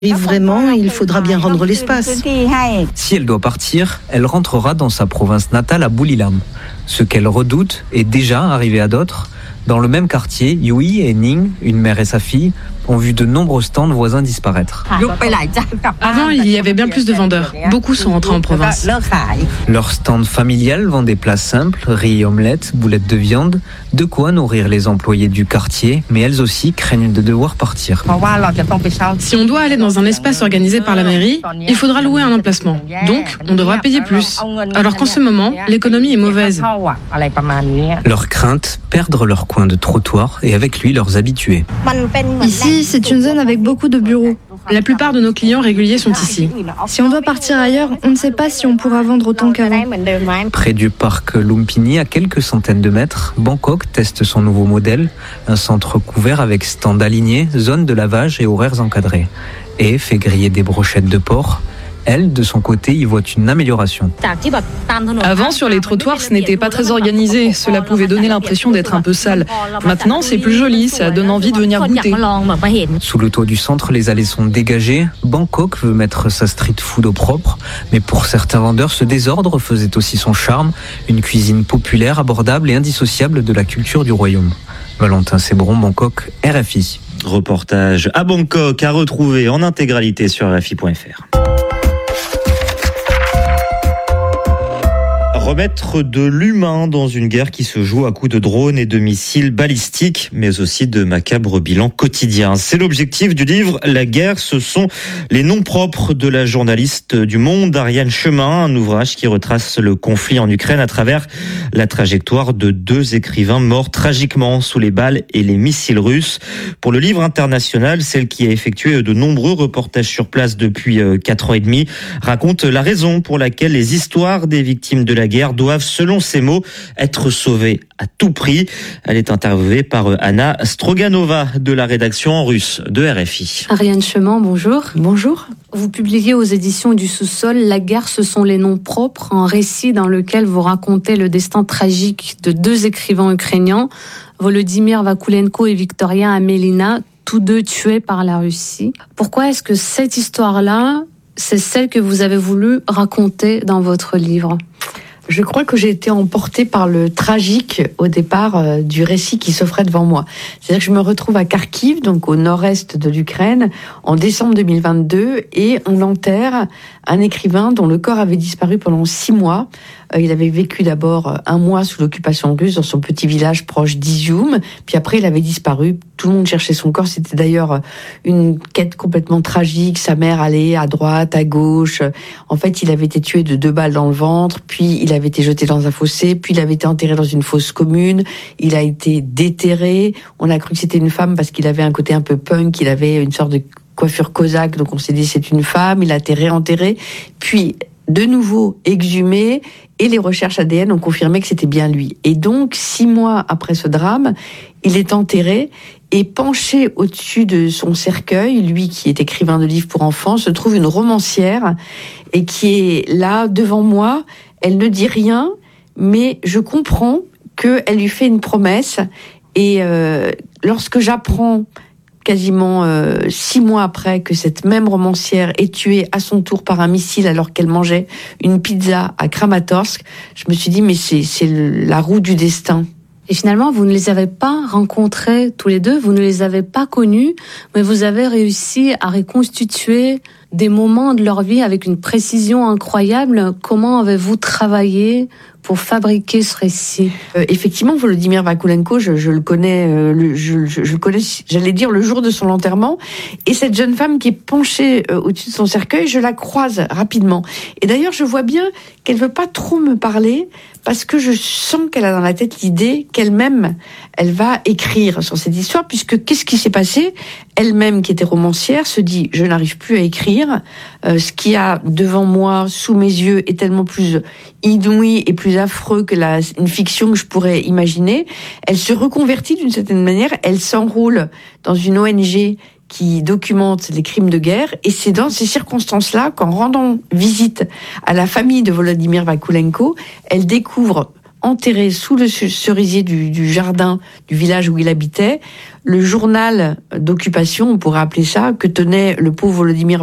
Et vraiment, il faudra bien rendre l'espace. Si elle doit partir, elle rentrera dans sa province natale à Buriram. Ce qu'elle redoute est déjà arrivé à d'autres. Dans le même quartier, Yui et Ning, une mère et sa fille, ont vu de nombreux stands voisins disparaître. Avant, il y avait bien plus de vendeurs. Beaucoup sont rentrés en province. Leur stand familial vend des plats simples, riz, omelettes, boulettes de viande, de quoi nourrir les employés du quartier, mais elles aussi craignent de devoir partir. Si on doit aller dans un espace organisé par la mairie, il faudra louer un emplacement. Donc, on devra payer plus. Alors qu'en ce moment, l'économie est mauvaise. Leur crainte, perdre leur coin de trottoir et avec lui leurs habitués. Ici, c'est une zone avec beaucoup de bureaux. La plupart de nos clients réguliers sont ici. Si on doit partir ailleurs, on ne sait pas si on pourra vendre autant qu'avant. Près du parc Lumpini, à quelques centaines de mètres, Bangkok teste son nouveau modèle, un centre couvert avec stand alignés, zone de lavage et horaires encadrés. Et fait griller des brochettes de porc. Elle, de son côté, y voit une amélioration. Avant, sur les trottoirs, ce n'était pas très organisé. Cela pouvait donner l'impression d'être un peu sale. Maintenant, c'est plus joli, ça donne envie de venir goûter. Sous le toit du centre, les allées sont dégagées. Bangkok veut mettre sa street food au propre. Mais pour certains vendeurs, ce désordre faisait aussi son charme. Une cuisine populaire, abordable et indissociable de la culture du royaume. Valentin Sébron, Bangkok, RFI. Reportage à Bangkok à retrouver en intégralité sur RFI.fr. Remettre de l'humain dans une guerre qui se joue à coups de drones et de missiles balistiques, mais aussi de macabres bilans quotidiens. C'est l'objectif du livre « La guerre, ce sont les noms propres » de la journaliste du Monde, Ariane Chemin, un ouvrage qui retrace le conflit en Ukraine à travers la trajectoire de 2 écrivains morts tragiquement sous les balles et les missiles russes. Pour le livre international, celle qui a effectué de nombreux reportages sur place depuis 4 ans et demi, raconte la raison pour laquelle les histoires des victimes de la guerre doivent, selon ses mots, être sauvées à tout prix. Elle est interviewée par Anna Stroganova de la rédaction en russe de RFI. Ariane Chemin, bonjour. Bonjour. Vous publiez aux éditions du Sous-sol « La guerre, ce sont les noms propres », un récit dans lequel vous racontez le destin tragique de 2 écrivains ukrainiens, Volodymyr Vakulenko et Victoria Amelina, tous 2 tués par la Russie. Pourquoi est-ce que cette histoire-là, c'est celle que vous avez voulu raconter dans votre livre ? Je crois que j'ai été emportée par le tragique au départ du récit qui s'offrait devant moi. C'est-à-dire que je me retrouve à Kharkiv, donc au nord-est de l'Ukraine, en décembre 2022, et on enterre un écrivain dont le corps avait disparu pendant 6 mois. Il avait vécu d'abord 1 mois sous l'occupation russe dans son petit village proche d'Izium, puis après il avait disparu. Tout le monde cherchait son corps. C'était d'ailleurs une quête complètement tragique. Sa mère allait à droite, à gauche. En fait, il avait été tué de 2 balles dans le ventre, puis il avait été jeté dans un fossé, puis il avait été enterré dans une fosse commune. Il a été déterré. On a cru que c'était une femme parce qu'il avait un côté un peu punk. Il avait une sorte de coiffure cosaque, donc on s'est dit c'est une femme. Il a été réenterré, puis de nouveau exhumé, et les recherches ADN ont confirmé que c'était bien lui. Et donc, 6 mois après ce drame, il est enterré, et penché au-dessus de son cercueil, lui qui est écrivain de livres pour enfants, se trouve une romancière, et qui est là devant moi. Elle ne dit rien, mais je comprends qu'elle lui fait une promesse, et lorsque j'apprends quasiment 6 mois après que cette même romancière est tuée à son tour par un missile alors qu'elle mangeait une pizza à Kramatorsk, je me suis dit mais c'est la roue du destin. Et finalement, vous ne les avez pas rencontrés tous les 2, vous ne les avez pas connus, mais vous avez réussi à reconstituer des moments de leur vie avec une précision incroyable. Comment avez-vous travaillé pour fabriquer ce récit? Effectivement, Volodymyr Vakulenko, je le connais, je le connais, j'allais dire le jour de son enterrement. Et cette jeune femme qui est penchée au-dessus de son cercueil, je la croise rapidement. Et d'ailleurs, je vois bien qu'elle veut pas trop me parler parce que je sens qu'elle a dans la tête l'idée qu'elle-même, elle va écrire sur cette histoire, puisque qu'est-ce qui s'est passé? Elle-même, qui était romancière, se dit « je n'arrive plus à écrire, ce qu'il y a devant moi, sous mes yeux, est tellement plus inouï et plus affreux que une fiction que je pourrais imaginer ». Elle se reconvertit d'une certaine manière, elle s'enrôle dans une ONG qui documente les crimes de guerre, et c'est dans ces circonstances-là qu'en rendant visite à la famille de Volodymyr Vakulenko, elle découvre enterré sous le cerisier du jardin du village où il habitait le journal d'occupation, on pourrait appeler ça, que tenait le pauvre Volodymyr